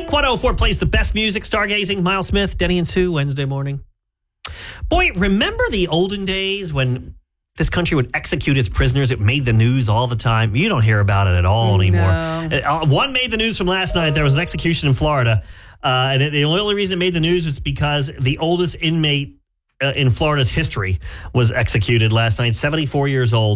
Wink 104 plays the best music, stargazing. Miles Smith, Denny and Sue, Wednesday morning. Boy, remember the olden days when this country would execute its prisoners? It made the news all the time. You don't hear about it at all anymore. No. One made the news from last night. There was an execution in Florida. And the only reason it made the news was because the oldest inmate in Florida's history was executed last night, 74 years old.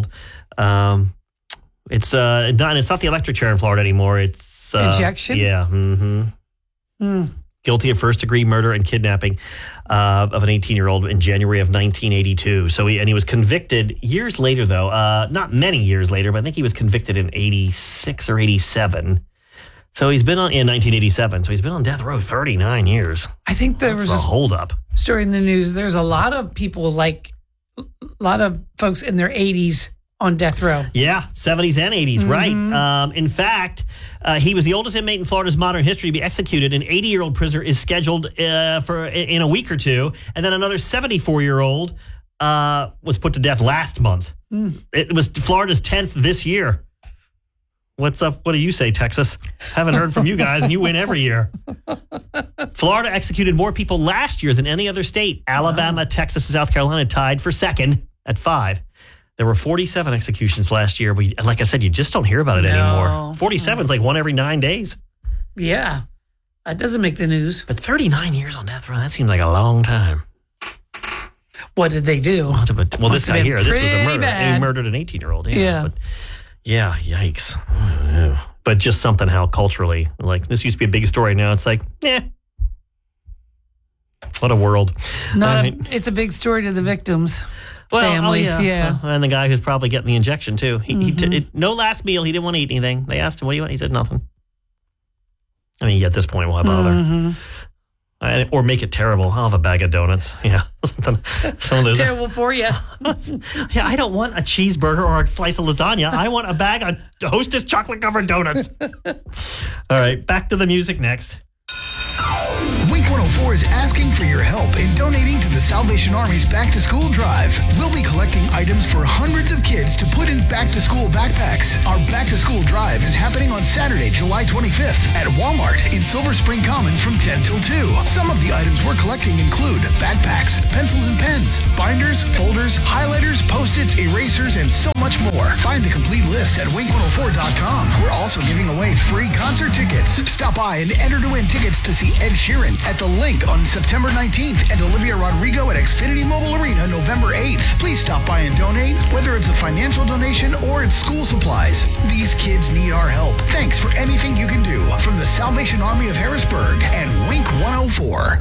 It's not the electric chair in Florida anymore. It's injection. Yeah. Mm-hmm. Guilty of first-degree murder and kidnapping of an 18-year-old in January of 1982. So he was convicted years later, though. Not many years later, but I think he was convicted in 86 or 87. So he's been in 1987. So he's been on death row 39 years. I think there was a holdup story in the news. There's a lot of people, like a lot of folks in their 80s on death row. Yeah, 70s and 80s, Mm-hmm. right. In fact, he was the oldest inmate in Florida's modern history to be executed. An 80-year-old prisoner is scheduled in a week or two. And then another 74-year-old was put to death last month. It was Florida's 10th this year. What's up? What do you say, Texas? Haven't heard from you guys, and you win every year. Florida executed more people last year than any other state. Alabama, Texas, and South Carolina tied for second at 5. There were 47 executions last year. Like I said, you just don't hear about it anymore. 47 is like one every 9 days. Yeah. That doesn't make the news. But 39 years on death row, that seems like a long time. What did they do? Well, this guy here, this was a murder. Bad. He murdered an 18-year-old. Yeah. But yeah, yikes. But just something how culturally, like this used to be a big story. Now it's like, what a world. It's a big story to the victims. Families, yeah. And the guy who's probably getting the injection, too. No last meal. He didn't want to eat anything. They asked him, what do you want? He said nothing. I mean, at this point, why bother? Or make it terrible. I'll have a bag of donuts. Yeah. Some of those. Terrible for you. Yeah, I don't want a cheeseburger or a slice of lasagna. I want a bag of Hostess chocolate-covered donuts. All right, back to the music next. Wink 104 is asking for your help in donating to the Salvation Army's Back to School Drive. We'll be collecting items for hundreds of kids to put in back to school backpacks. Our Back to School Drive is happening on Saturday, July 25th at Walmart in Silver Spring Commons from 10 till 2. Some of the items we're collecting include backpacks, pencils and pens, binders, folders, highlighters, Post-its, erasers, and so much more. Find the complete list at wink104.com. We're also giving away free concert tickets. Stop by and enter to win tickets to see Ed Sheeran at the Link on September 19th and Olivia Rodrigo at Xfinity Mobile Arena November 8th. Please stop by and donate, whether it's a financial donation or it's school supplies. These kids need our help. Thanks for anything you can do from the Salvation Army of Harrisburg and Wink 104.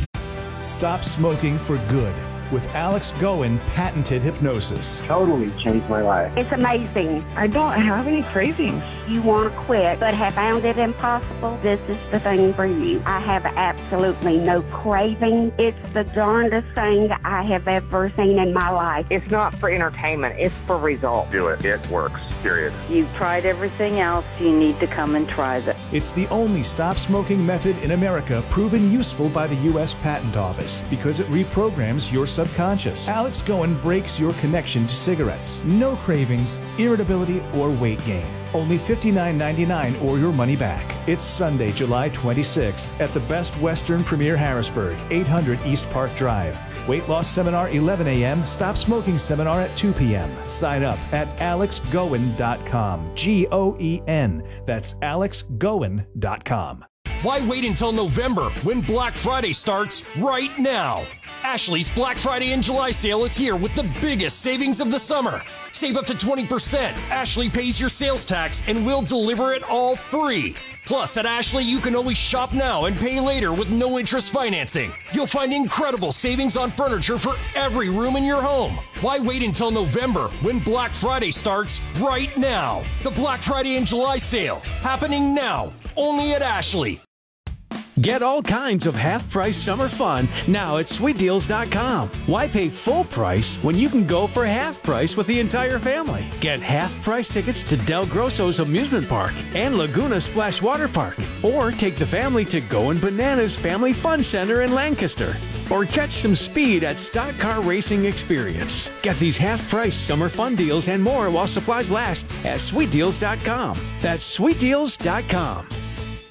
Stop smoking for good with Alex Goen patented hypnosis. Totally changed my life. It's amazing. I don't have any cravings. You want to quit, but have found it impossible? This is the thing for you. I have absolutely no craving. It's the darndest thing I have ever seen in my life. It's not for entertainment. It's for results. Do it. It works. Period. You've tried everything else. You need to come and try this. It's the only stop smoking method in America proven useful by the U.S. Patent Office because it reprograms your subconscious. Alex Goen breaks your connection to cigarettes. No cravings, irritability, or weight gain. Only $59.99 or your money back. It's Sunday, July 26th at the Best Western Premier Harrisburg, 800 East Park Drive. Weight loss seminar 11 a.m. Stop smoking seminar at 2 p.m. Sign up at alexgoen.com. Goen. That's alexgoen.com. Why wait until November when Black Friday starts right now? Ashley's Black Friday and July sale is here with the biggest savings of the summer. Save up to 20%. Ashley pays your sales tax and we'll deliver it all free. Plus, at Ashley, you can always shop now and pay later with no interest financing. You'll find incredible savings on furniture for every room in your home. Why wait until November when Black Friday starts right now? The Black Friday and July sale happening now, only at Ashley. Get all kinds of half-price summer fun now at SweetDeals.com. Why pay full price when you can go for half price with the entire family? Get half-price tickets to Del Grosso's Amusement Park and Laguna Splash Water Park. Or take the family to Goin' Bananas Family Fun Center in Lancaster. Or catch some speed at Stock Car Racing Experience. Get these half-price summer fun deals and more while supplies last at SweetDeals.com. That's SweetDeals.com.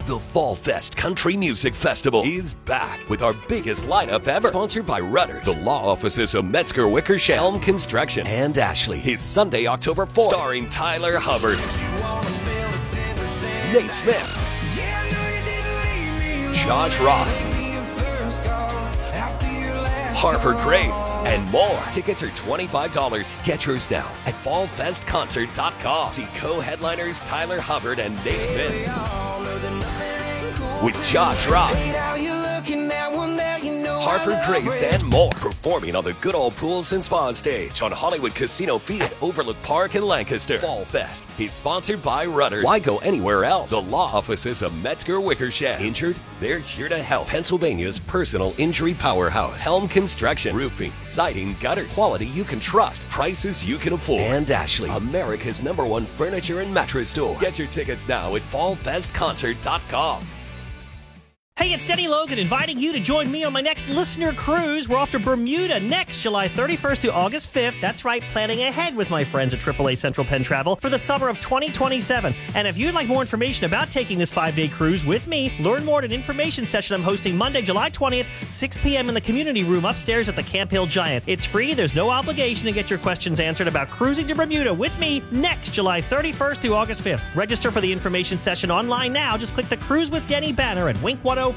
The Fall Fest Country Music Festival is back with our biggest lineup ever. Sponsored by Rudders, the law offices of Metzger Wickersham, Helm Construction, and Ashley. Is Sunday, October 4th. Starring Tyler Hubbard, Nate Smith, Josh Ross, Harper Grace, and more. Tickets are $25. Get yours now at fallfestconcert.com. See co-headliners Tyler Hubbard and Nate Smith with Josh Ross, Harper Grace, and more. Performing on the Good Old Pools and Spa stage on Hollywood Casino Field at Overlook Park in Lancaster. Fall Fest is sponsored by Rudders. Why go anywhere else? The law offices of Metzger Wickersham. Injured? They're here to help. Pennsylvania's personal injury powerhouse. Helm Construction. Roofing, siding, gutters. Quality you can trust. Prices you can afford. And Ashley, America's #1 furniture and mattress store. Get your tickets now at fallfestconcert.com. Hey, it's Denny Logan inviting you to join me on my next listener cruise. We're off to Bermuda next July 31st to August 5th. That's right, planning ahead with my friends at AAA Central Penn Travel for the summer of 2027. And if you'd like more information about taking this 5-day cruise with me, learn more at an information session I'm hosting Monday, July 20th, 6 p.m. in the community room upstairs at the Camp Hill Giant. It's free. There's no obligation to get your questions answered about cruising to Bermuda with me next July 31st to August 5th. Register for the information session online now. Just click the Cruise with Denny banner at Wink104.com.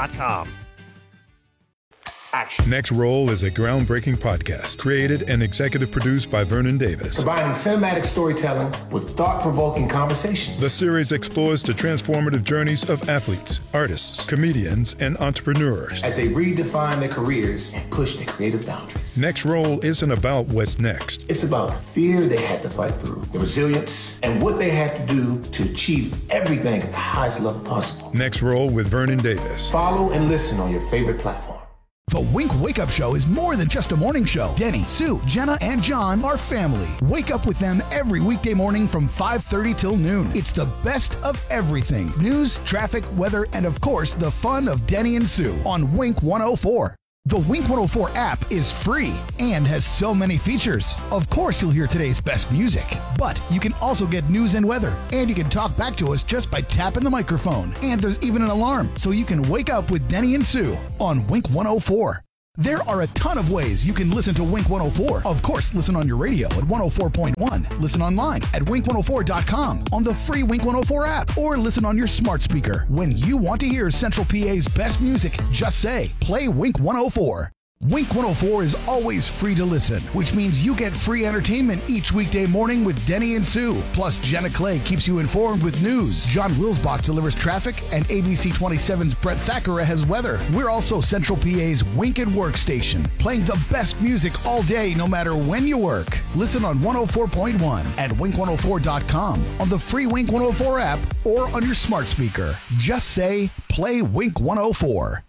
Next Roll is a groundbreaking podcast created and executive produced by Vernon Davis. Combining cinematic storytelling with thought-provoking conversations. The series explores the transformative journeys of athletes, artists, comedians, and entrepreneurs as they redefine their careers and push their creative boundaries. Next Roll isn't about what's next. It's about the fear they had to fight through, the resilience, and what they had to do to achieve everything at the highest level possible. Next Roll with Vernon Davis. Follow and listen on your favorite platform. The Wink Wake Up Show is more than just a morning show. Denny, Sue, Jenna, and John are family. Wake up with them every weekday morning from 5:30 till noon. It's the best of everything. News, traffic, weather, and of course, the fun of Denny and Sue on Wink 104. The Wink 104 app is free and has so many features. Of course, you'll hear today's best music, but you can also get news and weather, and you can talk back to us just by tapping the microphone. And there's even an alarm, so you can wake up with Denny and Sue on Wink 104. There are a ton of ways you can listen to Wink 104. Of course, listen on your radio at 104.1. Listen online at wink104.com on the free Wink 104 app, or listen on your smart speaker. When you want to hear Central PA's best music, just say, play Wink 104. Wink 104 is always free to listen, which means you get free entertainment each weekday morning with Denny and Sue. Plus, Jenna Clay keeps you informed with news. John Wilsbach delivers traffic, and ABC 27's Brett Thackeray has weather. We're also Central PA's Wink and Work station, playing the best music all day, no matter when you work. Listen on 104.1 at wink104.com, on the free Wink 104 app, or on your smart speaker. Just say, play Wink 104.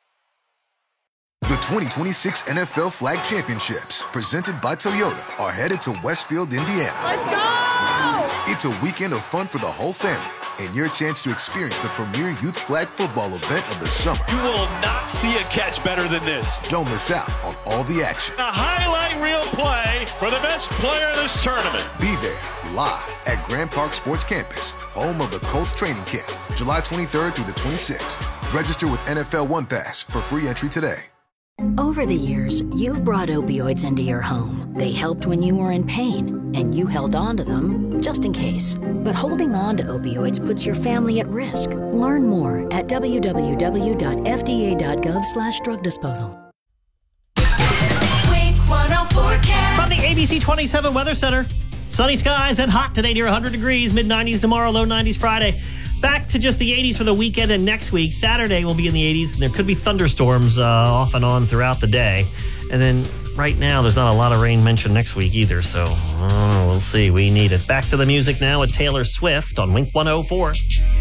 The 2026 NFL Flag Championships, presented by Toyota, are headed to Westfield, Indiana. Let's go! It's a weekend of fun for the whole family, and your chance to experience the premier youth flag football event of the summer. You will not see a catch better than this. Don't miss out on all the action. A highlight reel play for the best player of this tournament. Be there, live at Grand Park Sports Campus, home of the Colts training camp, July 23rd through the 26th. Register with NFL One Pass for free entry today. Over the years, you've brought opioids into your home. They helped when you were in pain, and you held on to them just in case. But holding on to opioids puts your family at risk. Learn more at www.fda.gov/drug disposal. From the ABC 27 Weather Center, sunny skies and hot today, near 100 degrees, mid-90s tomorrow, low 90s Friday. Back to just the 80s for the weekend, and next week, Saturday, will be in the 80s, and there could be thunderstorms off and on throughout the day. And then right now, there's not a lot of rain mentioned next week either, so we'll see. We need it. Back to the music now with Taylor Swift on Wink 104.